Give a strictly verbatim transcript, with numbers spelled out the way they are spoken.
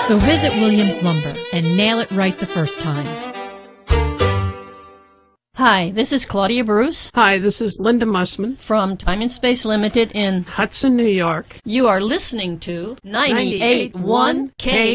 So visit Williams Lumber and nail it right the first time. Hi, this is Claudia Bruce. Hi, this is Linda Mussman from Time and Space Limited in Hudson, New York. You are listening to ninety-eight point one K